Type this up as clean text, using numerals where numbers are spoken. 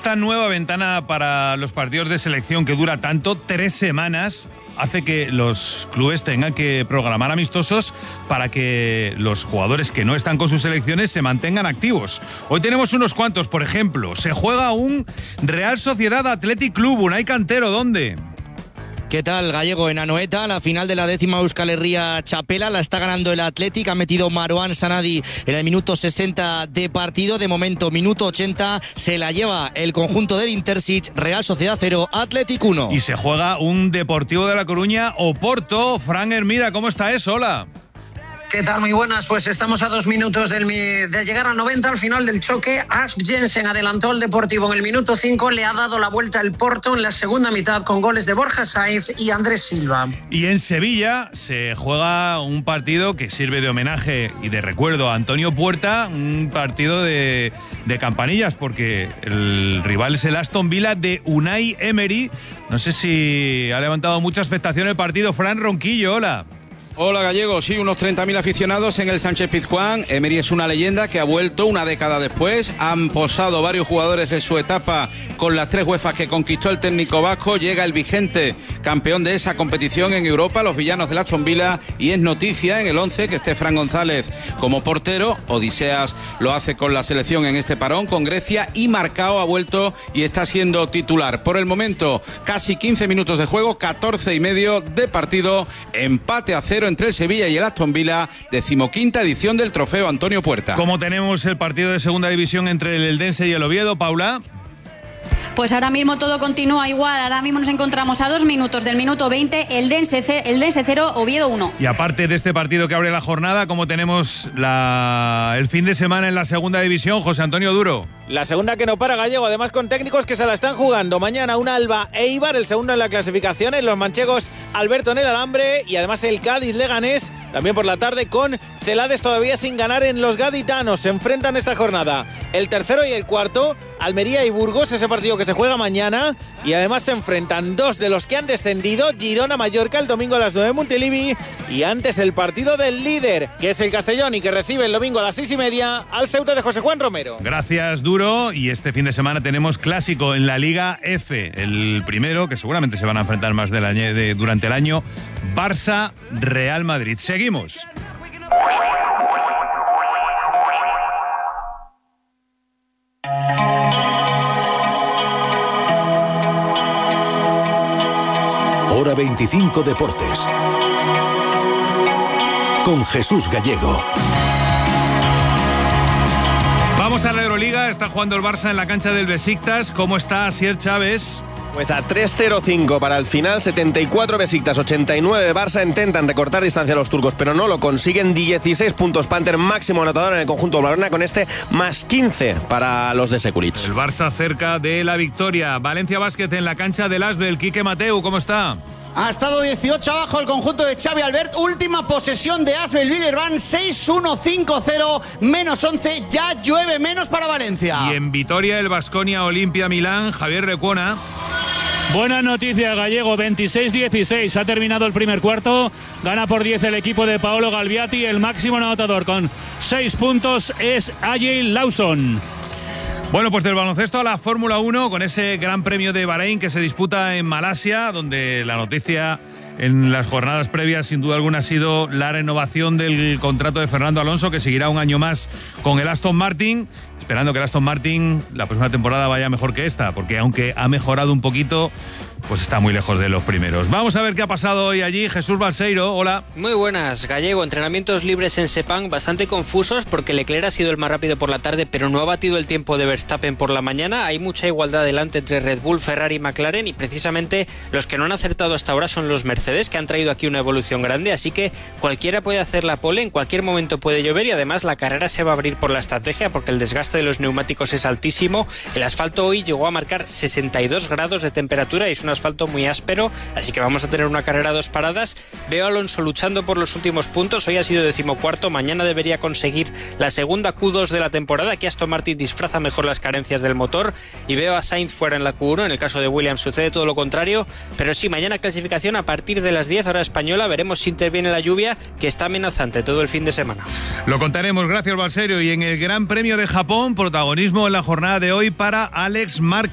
Esta nueva ventana para los partidos de selección que dura tanto, 3 semanas, hace que los clubes tengan que programar amistosos para que los jugadores que no están con sus selecciones se mantengan activos. Hoy tenemos unos cuantos, por ejemplo, se juega un Real Sociedad Athletic Club, Unai Cantero, ¿dónde? ¿Qué tal, Gallego? En Anoeta, la final de la 10ª Euskal Herria Txapela la está ganando el Athletic, ha metido Marouane Sanadi en el minuto 60 de partido, de momento minuto 80, se la lleva el conjunto del Intersic, Real Sociedad 0, Athletic 1. Y se juega un Deportivo de La Coruña, Oporto. Fran Hermida, ¿cómo está eso? Hola. ¿Qué tal? Muy buenas. Pues estamos a 2 minutos de llegar a 90 al final del choque. Ask Jensen adelantó al Deportivo en el minuto 5, le ha dado la vuelta el Porto en la segunda mitad con goles de Borja Sainz y Andrés Silva. Y en Sevilla se juega un partido que sirve de homenaje y de recuerdo a Antonio Puerta, un partido de campanillas, porque el rival es el Aston Villa de Unai Emery. No sé si ha levantado mucha expectación el partido. Fran Ronquillo, hola. Hola, Gallego. Sí, unos 30.000 aficionados en el Sánchez-Pizjuán. Emery es una leyenda que ha vuelto una década después. Han posado varios jugadores de su etapa con las 3 UEFAs que conquistó el técnico vasco. Llega el vigente campeón de esa competición en Europa, los villanos del Aston Villa, y es noticia en el 11 que esté Fran González como portero. Odiseas lo hace con la selección en este parón con Grecia, y Marcao ha vuelto y está siendo titular. Por el momento, casi 15 minutos de juego, 14,5 de partido, empate a 0 entre el Sevilla y el Aston Villa, 15ª edición del trofeo Antonio Puerta. ¿Cómo tenemos el partido de segunda división entre el Eldense y el Oviedo, Paula? Pues ahora mismo todo continúa igual. Ahora mismo nos encontramos a 2 minutos del minuto 20, Eldense 0, Oviedo 1. Y aparte de este partido que abre la jornada, ¿cómo tenemos el fin de semana en la segunda división, José Antonio Duro? La segunda que no para, Gallego, además con técnicos que se la están jugando. Mañana un Alba Eibar, el segundo en la clasificación, en los manchegos Alberto en el alambre, y además el Cádiz Leganés, también por la tarde, con Celades todavía sin ganar en los gaditanos. Se enfrentan esta jornada el tercero y el cuarto, Almería y Burgos, ese partido que se juega mañana, y además se enfrentan 2 de los que han descendido, Girona-Mallorca el domingo a las 9 en Montilivi, y antes el partido del líder, que es el Castellón, y que recibe el domingo a las 6:30 al Ceuta de José Juan Romero. Gracias, Duro. Y este fin de semana tenemos clásico en la Liga F, el primero, que seguramente se van a enfrentar más durante el año, Barça-Real Madrid. Seguimos. Hora 25 Deportes con Jesús Gallego. Vamos a la Euroliga. Está jugando el Barça en la cancha del Besiktas. ¿Cómo está Asier Chávez? Pues a 3-0-5 para el final, 74 Besiktas, 89 Barça. Intentan recortar distancia a los turcos, pero no lo consiguen. 16 puntos Panther, máximo anotador en el conjunto blaugrana, con este más 15 para los de Sekulic. El Barça cerca de la victoria. Valencia Basket en la cancha del Asbel. Quique Mateu, ¿cómo está? Ha estado 18 abajo el conjunto de Xavi Albert. Última posesión de Asbel Villerban, 6-1-5-0, menos 11. Ya llueve menos para Valencia. Y en Vitoria, el Baskonia Olimpia Milán, Javier Recuona. Buenas noticias, Gallego, 26-16, ha terminado el primer cuarto, gana por 10 el equipo de Paolo Galbiati, el máximo anotador con 6 puntos es Ajay Lawson. Bueno, pues del baloncesto a la Fórmula 1, con ese Gran Premio de Bahrein que se disputa en Malasia, donde la noticia en las jornadas previas sin duda alguna ha sido la renovación del contrato de Fernando Alonso, que seguirá un año más con el Aston Martin, esperando que el Aston Martin la próxima temporada vaya mejor que esta, porque aunque ha mejorado un poquito, pues está muy lejos de los primeros. Vamos a ver qué ha pasado hoy allí. Jesús Balseiro, hola. Muy buenas, Gallego. Entrenamientos libres en Sepang bastante confusos, porque Leclerc ha sido el más rápido por la tarde, pero no ha batido el tiempo de Verstappen por la mañana. Hay mucha igualdad delante entre Red Bull, Ferrari y McLaren, y precisamente los que no han acertado hasta ahora son los Mercedes, que han traído aquí una evolución grande, así que cualquiera puede hacer la pole, en cualquier momento puede llover, y además la carrera se va a abrir por la estrategia, porque el desgaste de los neumáticos es altísimo. El asfalto hoy llegó a marcar 62 grados de temperatura y es una asfalto muy áspero, así que vamos a tener una carrera a 2 paradas. Veo a Alonso luchando por los últimos puntos, hoy ha sido 14º, mañana debería conseguir la segunda Q2 de la temporada. Aquí Aston Martin disfraza mejor las carencias del motor, y veo a Sainz fuera en la Q1. En el caso de Williams sucede todo lo contrario, pero sí, mañana clasificación a partir de las 10 hora española. Veremos si interviene la lluvia, que está amenazante todo el fin de semana. Lo contaremos, gracias Balseiro. Y en el Gran Premio de Japón, protagonismo en la jornada de hoy para Alex Márquez.